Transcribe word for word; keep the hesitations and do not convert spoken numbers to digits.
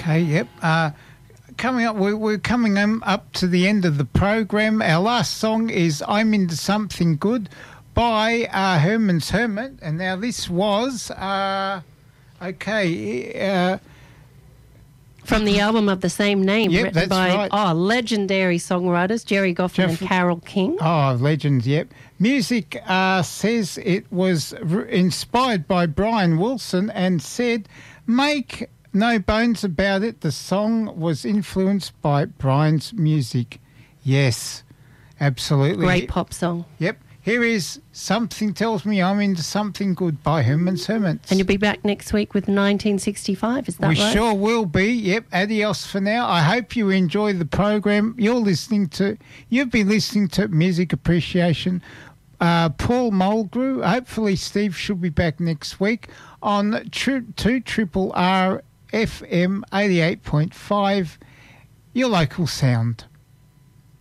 Okay, yep. Uh, coming up, we're, we're coming um, up to the end of the program. Our last song is I'm Into Something Good by uh, Herman's Hermit. And now this was, uh, okay... Uh, From the album of the same name, yep, written that's by right. oh, legendary songwriters Jerry Goffin Jeff- and Carole King. Oh, legends, yep. Music uh, says it was r- inspired by Brian Wilson and said, make no bones about it, the song was influenced by Brian's music. Yes, absolutely. Great pop song. Yep. Here is Something Tells Me I'm Into Something Good by Herman's Hermits. And you'll be back next week with nineteen sixty-five, is that we right? sure will be. Yep. Adios for now. I hope you enjoy the program. You're listening to, you've been listening to Music Appreciation. Uh, Paul Mulgrew. Hopefully Steve should be back next week on tri- two Triple R F M eighty-eight point five, your local sound.